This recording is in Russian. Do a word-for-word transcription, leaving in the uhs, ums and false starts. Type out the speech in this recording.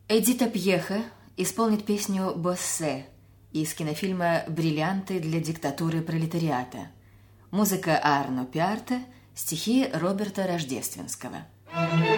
Эдита Пьеха исполнит песню «Боссе» из кинофильма «Бриллианты для диктатуры пролетариата». Музыка Арно Пиарта, стихи Роберта Рождественского.